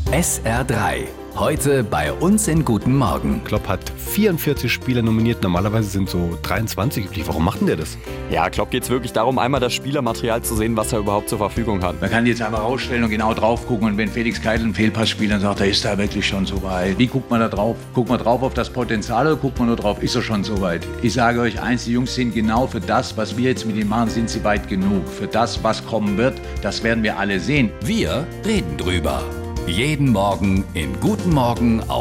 SR3. Heute bei uns in Guten Morgen. Klopp hat 44 Spieler nominiert, normalerweise sind so 23 üblich. Warum macht denn der das? Ja, Klopp geht es wirklich darum, einmal das Spielermaterial zu sehen, was er überhaupt zur Verfügung hat. Man kann jetzt einfach rausstellen und genau drauf gucken. Und wenn Felix Keitl einen Fehlpass spielt, dann sagt er, ist er wirklich schon so weit. Wie guckt man da drauf? Guckt man drauf auf das Potenzial oder guckt man nur drauf, ist er schon so weit? Ich sage euch eins, die Jungs sind genau für das, was wir jetzt mit ihnen machen, sind sie weit genug. Für das, was kommen wird, das werden wir alle sehen. Wir reden drüber. Jeden Morgen in Guten Morgen auf